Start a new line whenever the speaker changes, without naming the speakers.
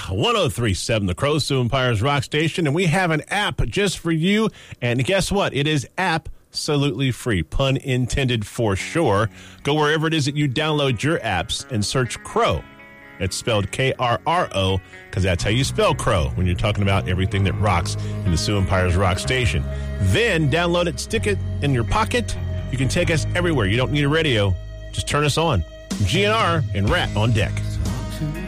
1037 The Crow, Sioux Empire's rock station, and we have an app just for you. And guess what? It is absolutely free, pun intended for sure. Go wherever it is that you download your apps and search Crow. It's spelled K-R-R-O, because that's how you spell Crow when you're talking about everything that rocks in the Sioux Empire's rock station. Then download it, stick it in your pocket. You can take us everywhere. You don't need a radio. Just turn us on. GNR and Rat on deck.